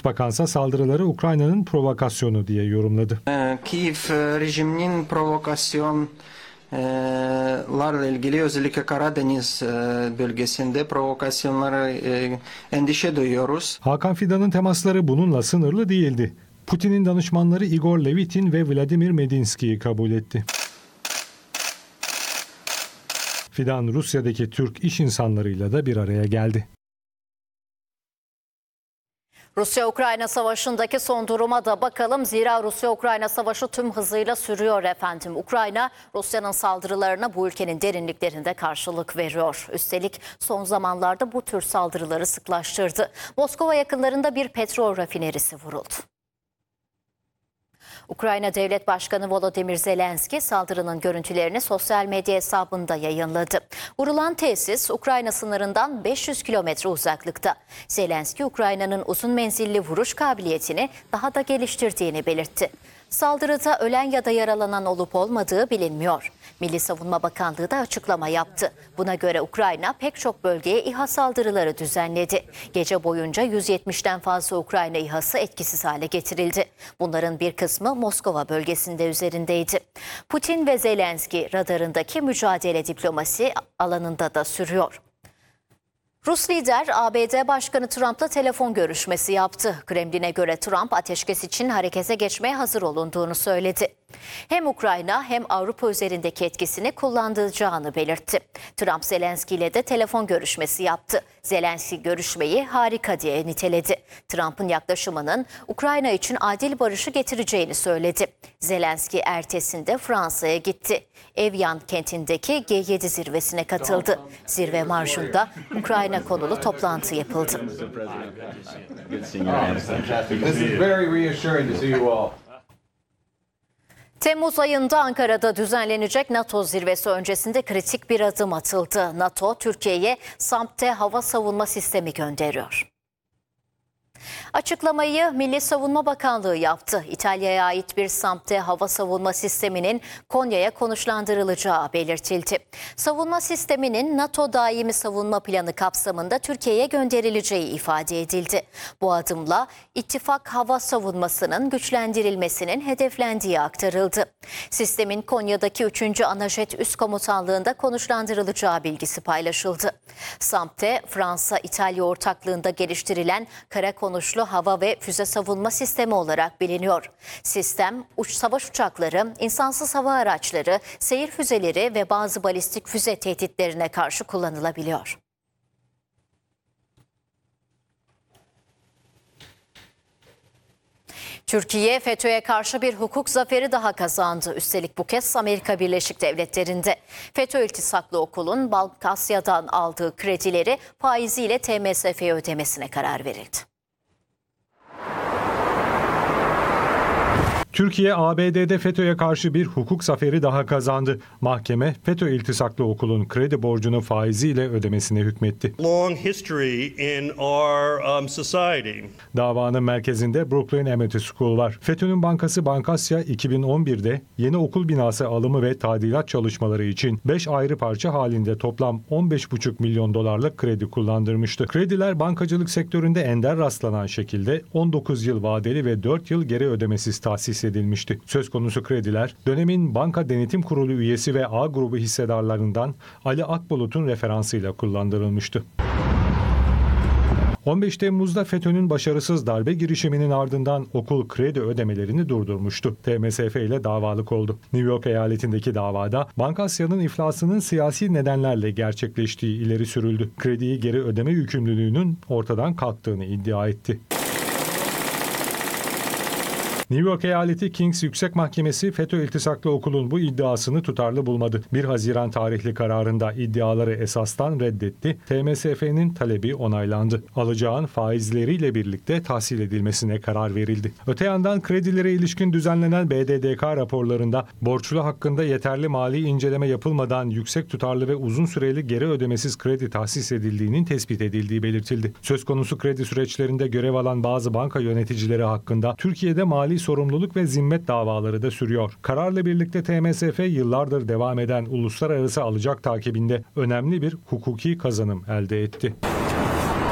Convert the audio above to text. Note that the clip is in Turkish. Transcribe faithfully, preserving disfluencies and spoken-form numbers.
Rus bakansa saldırıları Ukrayna'nın provokasyonu diye yorumladı. Kiev rejiminin provokasyon larla ilgili özellikle Karadeniz bölgesinde provokasyonlara endişe duyuyoruz. Hakan Fidan'ın temasları bununla sınırlı değildi. Putin'in danışmanları Igor Levitin ve Vladimir Medinski'yi kabul etti. Fidan Rusya'daki Türk iş insanlarıyla da bir araya geldi. Rusya-Ukrayna savaşındaki son duruma da bakalım. Zira Rusya-Ukrayna savaşı tüm hızıyla sürüyor efendim. Ukrayna, Rusya'nın saldırılarına bu ülkenin derinliklerinde karşılık veriyor. Üstelik son zamanlarda bu tür saldırıları sıklaştırdı. Moskova yakınlarında bir petrol rafinerisi vuruldu. Ukrayna Devlet Başkanı Volodymyr Zelenski saldırının görüntülerini sosyal medya hesabında yayınladı. Vurulan tesis Ukrayna sınırından beş yüz kilometre uzaklıkta. Zelenski, Ukrayna'nın uzun menzilli vuruş kabiliyetini daha da geliştirdiğini belirtti. Saldırıda ölen ya da yaralanan olup olmadığı bilinmiyor. Milli Savunma Bakanlığı da açıklama yaptı. Buna göre Ukrayna pek çok bölgeye İHA saldırıları düzenledi. Gece boyunca yüz yetmişten fazla Ukrayna İHA'sı etkisiz hale getirildi. Bunların bir kısmı Moskova bölgesinde üzerindeydi. Putin ve Zelenski radarındaki mücadele diplomasi alanında da sürüyor. Rus lider A B D Başkanı Trump'la telefon görüşmesi yaptı. Kremlin'e göre Trump ateşkes için harekete geçmeye hazır olunduğunu söyledi. Hem Ukrayna hem Avrupa üzerindeki etkisini kullanacağını belirtti. Trump Zelenski ile de telefon görüşmesi yaptı. Zelenski görüşmeyi harika diye niteledi. Trump'ın yaklaşımının Ukrayna için adil barışı getireceğini söyledi. Zelenski ertesinde Fransa'ya gitti. Evian kentindeki G yedi zirvesine katıldı. Zirve marjında Ukrayna konulu toplantı yapıldı. Temmuz ayında Ankara'da düzenlenecek NATO zirvesi öncesinde kritik bir adım atıldı. NATO, Türkiye'ye SAMPTE hava savunma sistemi gönderiyor. Açıklamayı Milli Savunma Bakanlığı yaptı. İtalya'ya ait bir SAMPTE hava savunma sisteminin Konya'ya konuşlandırılacağı belirtildi. Savunma sisteminin NATO daimi savunma planı kapsamında Türkiye'ye gönderileceği ifade edildi. Bu adımla ittifak hava savunmasının güçlendirilmesinin hedeflendiği aktarıldı. Sistemin Konya'daki üçüncü Anajet Üst Komutanlığı'nda konuşlandırılacağı bilgisi paylaşıldı. SAMPTE, Fransa-İtalya ortaklığında geliştirilen kara konuşlu hava ve füze savunma sistemi olarak biliniyor. Sistem, uç savaş uçakları, insansız hava araçları, seyir füzeleri ve bazı balistik füze tehditlerine karşı kullanılabiliyor. Türkiye, FETÖ'ye karşı bir hukuk zaferi daha kazandı. Üstelik bu kez Amerika Birleşik Devletleri'nde. FETÖ iltisaklı okulun Bankasya'dan aldığı kredileri faiziyle T M S F'ye ödemesine karar verildi. Türkiye, A B D'de FETÖ'ye karşı bir hukuk zaferi daha kazandı. Mahkeme, FETÖ iltisaklı okulun kredi borcunu faiziyle ödemesine hükmetti. Long history in our um, society. Davanın merkezinde Brooklyn Amity School var. FETÖ'nün bankası Bankasya iki bin on birde yeni okul binası alımı ve tadilat çalışmaları için beş ayrı parça halinde toplam on beş buçuk milyon dolarlık kredi kullandırmıştı. Krediler bankacılık sektöründe ender rastlanan şekilde on dokuz yıl vadeli ve dört yıl geri ödemesiz tahsis edilmişti. Söz konusu krediler dönemin Banka Denetim Kurulu üyesi ve A grubu hissedarlarından Ali Akbulut'un referansıyla kullandırılmıştı. on beş Temmuz'da FETÖ'nün başarısız darbe girişiminin ardından okul kredi ödemelerini durdurmuştu. T M S F ile davalık oldu. New York eyaletindeki davada Bankasya'nın iflasının siyasi nedenlerle gerçekleştiği ileri sürüldü. Krediyi geri ödeme yükümlülüğünün ortadan kalktığını iddia etti. New York Eyaleti Kings Yüksek Mahkemesi FETÖ iltisaklı okulun bu iddiasını tutarlı bulmadı. bir Haziran tarihli kararında iddiaları esastan reddetti. T M S F'nin talebi onaylandı. Alacağın faizleriyle birlikte tahsil edilmesine karar verildi. Öte yandan kredilere ilişkin düzenlenen B D D K raporlarında borçlu hakkında yeterli mali inceleme yapılmadan yüksek tutarlı ve uzun süreli geri ödemesiz kredi tahsis edildiğinin tespit edildiği belirtildi. Söz konusu kredi süreçlerinde görev alan bazı banka yöneticileri hakkında Türkiye'de mali sorumluluk ve zimmet davaları da sürüyor. Kararla birlikte T M S F yıllardır devam eden uluslararası alacak takibinde önemli bir hukuki kazanım elde etti.